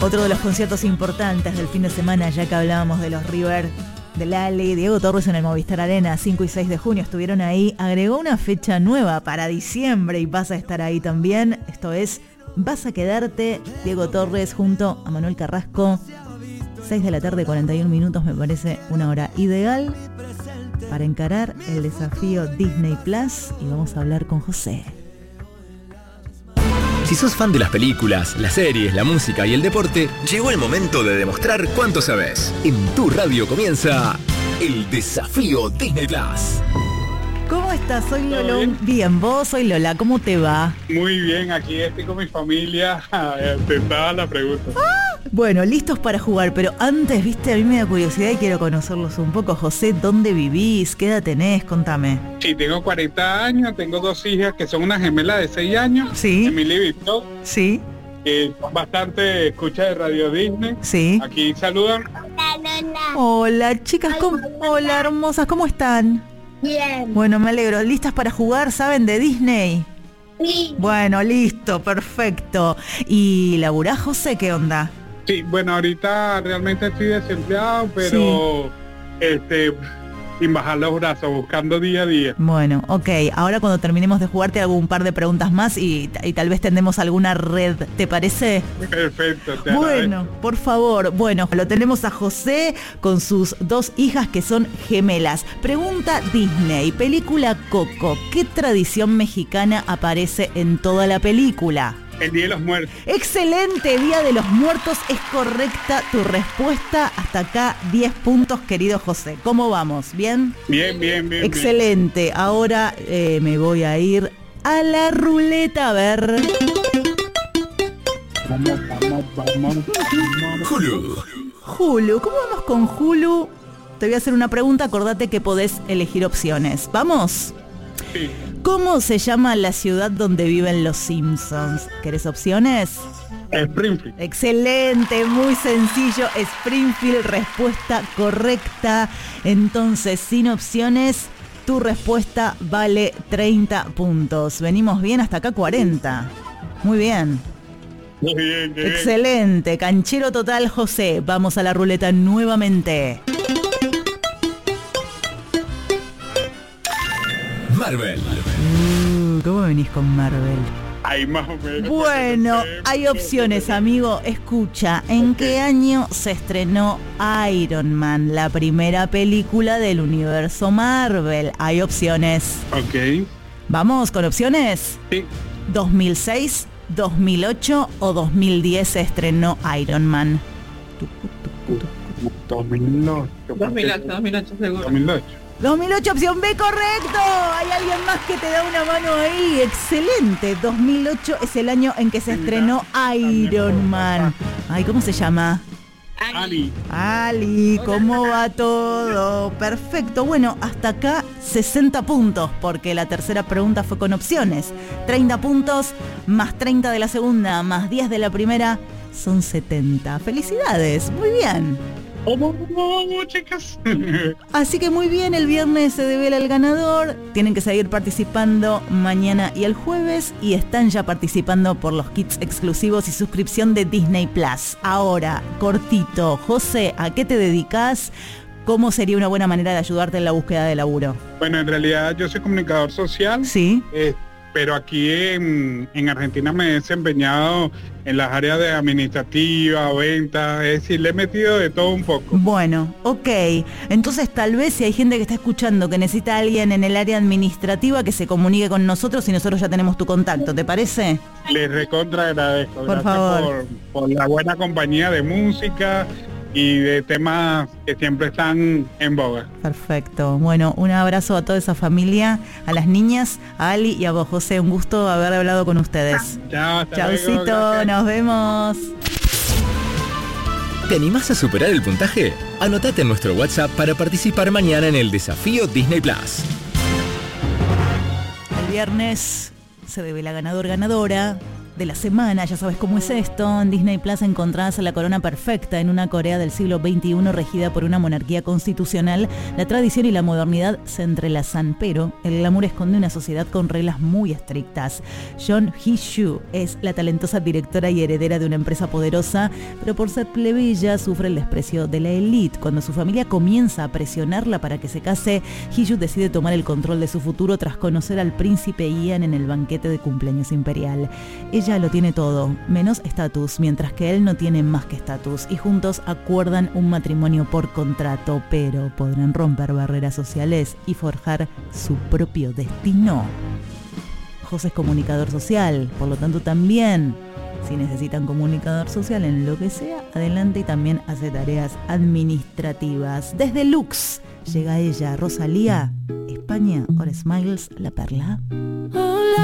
Otro de los conciertos importantes del fin de semana, ya que hablábamos de los River de Lali, Diego Torres en el Movistar Arena, 5 y 6 de junio estuvieron ahí, agregó una fecha nueva para diciembre y vas a estar ahí también. Esto es Vas a Quedarte, Diego Torres junto a Manuel Carrasco. 6 de la tarde, 41 minutos, me parece una hora ideal para encarar el desafío Disney Plus, y vamos a hablar con José. Si sos fan de las películas, las series, la música y el deporte, llegó el momento de demostrar cuánto sabes. En tu radio comienza el desafío Disney Plus. ¿Cómo estás? Soy Lola. Bien, vos, soy Lola. ¿Cómo te va? Muy bien, aquí estoy con mi familia. Tentada la pregunta. Bueno, listos para jugar, pero antes, viste, a mí me da curiosidad y quiero conocerlos un poco. José, ¿dónde vivís? ¿Qué edad tenés? Contame. Sí, tengo 40 años, tengo 2 hijas que son unas gemelas de 6 años. Sí. Emily y Victor. Sí. Son bastante escucha de Radio Disney. Sí. Aquí saludan. Hola, chicas. Hola, hermosas. ¿Cómo están? Bien. Bueno, me alegro. ¿Listas para jugar? ¿Saben de Disney? Sí. Bueno, listo, perfecto. ¿Y laburás, José? ¿Qué onda? Sí, bueno, ahorita realmente estoy desempleado, pero sin bajar los brazos, buscando día a día. Bueno, ok. Ahora cuando terminemos de jugar te hago un par de preguntas más y tal vez tendemos alguna red. ¿Te parece? Perfecto. Bueno, por favor. Bueno, lo tenemos a José con sus 2 hijas que son gemelas. Pregunta Disney. Película Coco. ¿Qué tradición mexicana aparece en toda la película? El Día de los Muertos. Excelente, Día de los Muertos, es correcta tu respuesta. Hasta acá 10 puntos, querido José. ¿Cómo vamos? ¿Bien? Bien. Excelente. Ahora me voy a ir a la ruleta a ver. Vamos. Hulu, ¿cómo vamos con Hulu? Te voy a hacer una pregunta, acordate que podés elegir opciones. ¿Vamos? Sí. ¿Cómo se llama la ciudad donde viven los Simpsons? ¿Querés opciones? Springfield. Excelente, muy sencillo. Springfield, respuesta correcta. Entonces, sin opciones, tu respuesta vale 30 puntos. Venimos bien hasta acá, 40. Muy bien. Muy bien. Excelente, canchero total, José. Vamos a la ruleta nuevamente. Marvel. ¿Cómo venís con Marvel? Ahí más o menos. Bueno, hay opciones, amigo. Escucha, ¿en qué año se estrenó Iron Man, la primera película del universo Marvel? Hay opciones. Ok. ¿Vamos con opciones? Sí. 2006, 2008 o 2010 se estrenó Iron Man. 2008 seguro. 2008, opción B, correcto. Hay alguien más que te da una mano ahí. Excelente. 2008 es el año en que se estrenó Iron Man. Ay, ¿cómo se llama? Ali, ¿cómo va todo? Perfecto. Bueno, hasta acá 60 puntos, porque la tercera pregunta fue con opciones. 30 puntos, más 30 de la segunda, más 10 de la primera, son 70. ¡Felicidades! Muy bien. Chicas. Así que muy bien, el viernes se devela el ganador. Tienen que seguir participando mañana y el jueves, y están ya participando por los kits exclusivos y suscripción de Disney Plus. Ahora, cortito, José, ¿a qué te dedicas? ¿Cómo sería una buena manera de ayudarte en la búsqueda de laburo? Bueno, en realidad yo soy comunicador social. Sí. Pero aquí en Argentina me he desempeñado en las áreas de administrativa, ventas, es decir, le he metido de todo un poco. Bueno, ok. Entonces tal vez si hay gente que está escuchando que necesita a alguien en el área administrativa, que se comunique con nosotros y nosotros ya tenemos tu contacto, ¿te parece? Les recontra agradezco. Por favor. Por la buena compañía de música y de temas que siempre están en boga. Perfecto. Bueno, un abrazo a toda esa familia, a las niñas, a Ali y a vos, José. Un gusto haber hablado con ustedes. Chao, hasta Chaucito, luego, nos vemos. ¿Te animás a superar el puntaje? Anotate en nuestro WhatsApp para participar mañana en el desafío Disney Plus. El viernes se devela ganador, ganadora. de la semana, ya sabes cómo es esto. En Disney Plus encontrás la corona perfecta en una Corea del siglo XXI regida por una monarquía constitucional. La tradición y la modernidad se entrelazan, pero el glamour esconde una sociedad con reglas muy estrictas. Jeon Hee-soo es la talentosa directora y heredera de una empresa poderosa, pero por ser plebeya sufre el desprecio de la élite. Cuando su familia comienza a presionarla para que se case, Hee-soo decide tomar el control de su futuro tras conocer al príncipe Ian en el banquete de cumpleaños imperial. Ella lo tiene todo, menos estatus, mientras que él no tiene más que estatus, y juntos acuerdan un matrimonio por contrato, pero ¿podrán romper barreras sociales y forjar su propio destino? José es comunicador social, por lo tanto también, si necesitan comunicador social en lo que sea, adelante, y también hace tareas administrativas. Desde Lux llega ella, Rosalía, España, All Smiles, La Perla.